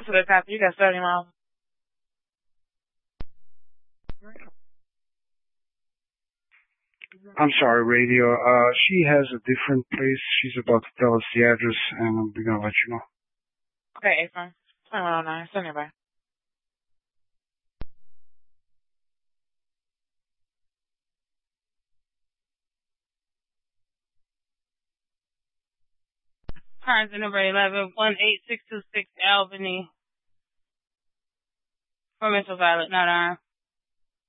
to the top. You got 30 miles. I'm sorry, radio. She has a different place. She's about to tell us the address, and we're gonna let you know. Okay, A-Phone. 2109. Send it by. Cars number 11-18626 Albany. For Mr. Violet, not armed.